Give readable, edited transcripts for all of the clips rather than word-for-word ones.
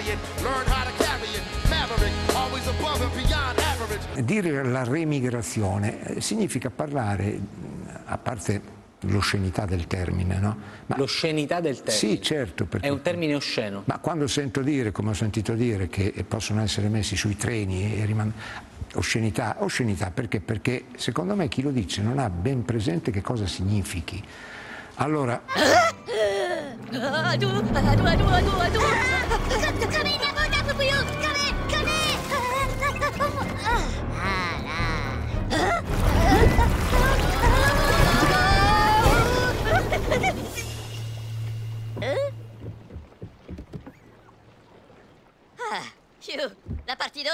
chariot, learn how to carry it. Maverick, always above and beyond average. Dire la remigrazione significa parlare, a parte l'oscenità del termine, no? Ma, l'oscenità del termine? Sì, certo. È un termine osceno. Ma quando sento dire, come ho sentito dire, che possono essere messi sui treni e oscenità, perché? Perché secondo me chi lo dice non ha ben presente che cosa significhi. Allora... La partita.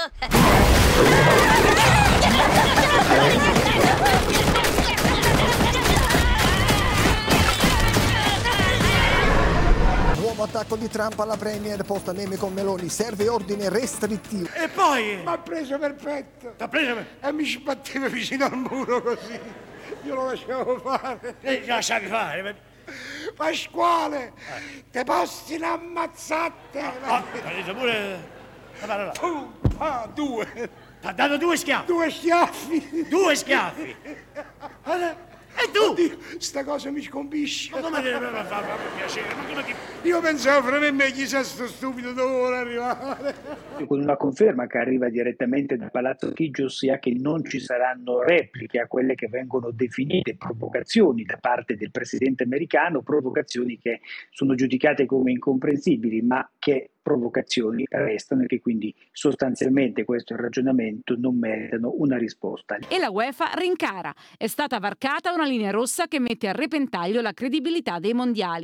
Nuovo attacco di Trump alla Premier, posta meme con Meloni, serve ordine restrittivo. E poi? Mi ha preso per T'ha preso per... e mi sbatteva vicino al muro così. Io lo lasciavo fare. Lasciavi fare. Pasquale, te posti l'ammazzate. Ha detto pure... Allora. Due. T'ha dato 2 schiaffi. 2 schiaffi. 2 schiaffi. E tu? Oddio, sta cosa mi scompisce. Ma come deve fare piacere? Ma come ti... Io pensavo fra me e me chissà sto stupido dove vuole arrivare. Con una conferma che arriva direttamente da Palazzo Chigi, ossia che non ci saranno repliche a quelle che vengono definite provocazioni da parte del presidente americano, provocazioni che sono giudicate come incomprensibili, ma che provocazioni restano e che quindi sostanzialmente, questo è il ragionamento, non meritano una risposta. E la UEFA rincara. È stata varcata una linea rossa che mette a repentaglio la credibilità dei mondiali.